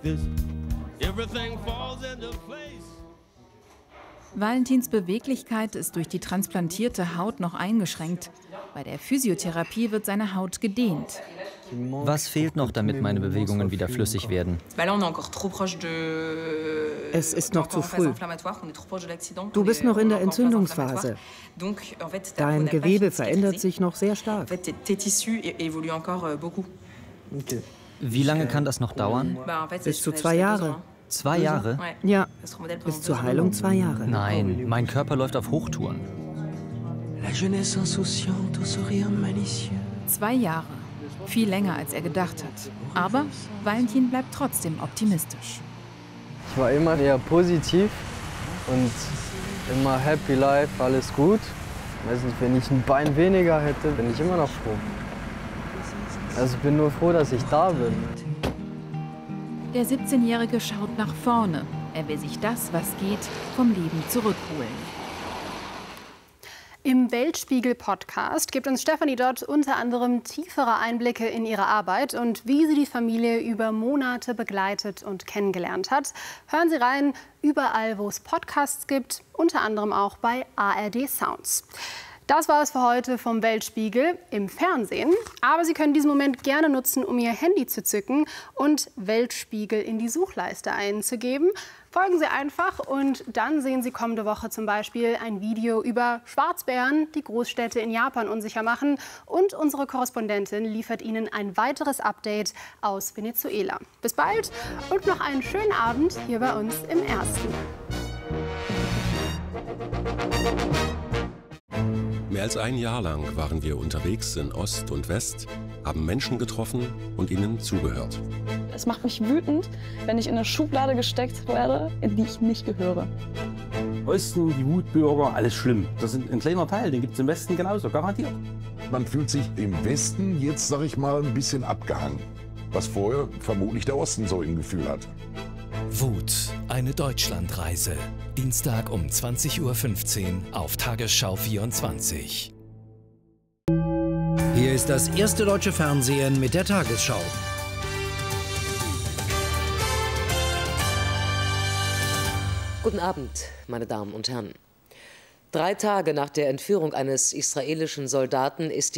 Valentins Beweglichkeit ist durch die transplantierte Haut noch eingeschränkt. Bei der Physiotherapie wird seine Haut gedehnt. Was fehlt noch, damit meine Bewegungen wieder flüssig werden? Es ist noch zu früh. Du bist noch in der Entzündungsphase. Dein Gewebe verändert sich noch sehr stark. Wie lange kann das noch dauern? Bis zu 2 Jahre. 2 Jahre? Ja, bis zur Heilung 2 Jahre. Nein, mein Körper läuft auf Hochtouren. 2 Jahre. Viel länger, als er gedacht hat. Aber Valentin bleibt trotzdem optimistisch. Ich war immer eher positiv und immer happy life, alles gut. Weiß nicht, wenn ich ein Bein weniger hätte, bin ich immer noch froh. Also ich bin nur froh, dass ich da bin. Der 17-Jährige schaut nach vorne. Er will sich das, was geht, vom Leben zurückholen. Im Weltspiegel-Podcast gibt uns Stefanie Dott unter anderem tiefere Einblicke in ihre Arbeit und wie sie die Familie über Monate begleitet und kennengelernt hat. Hören Sie rein, überall, wo es Podcasts gibt, unter anderem auch bei ARD Sounds. Das war es für heute vom Weltspiegel im Fernsehen. Aber Sie können diesen Moment gerne nutzen, um Ihr Handy zu zücken und Weltspiegel in die Suchleiste einzugeben. Folgen Sie einfach und dann sehen Sie kommende Woche zum Beispiel ein Video über Schwarzbären, die Großstädte in Japan unsicher machen. Und unsere Korrespondentin liefert Ihnen ein weiteres Update aus Venezuela. Bis bald und noch einen schönen Abend hier bei uns im Ersten. Mehr als ein Jahr lang waren wir unterwegs in Ost und West, haben Menschen getroffen und ihnen zugehört. Es macht mich wütend, wenn ich in eine Schublade gesteckt werde, in die ich nicht gehöre. Osten, die Wutbürger, alles schlimm. Das ist ein kleiner Teil, den gibt es im Westen genauso, garantiert. Man fühlt sich im Westen jetzt, sag ich mal, ein bisschen abgehangen. Was vorher vermutlich der Osten so im Gefühl hat. Wut, eine Deutschlandreise. Dienstag um 20:15 Uhr auf Tagesschau 24. Hier ist das erste deutsche Fernsehen mit der Tagesschau. Guten Abend, meine Damen und Herren. 3 Tage nach der Entführung eines israelischen Soldaten ist die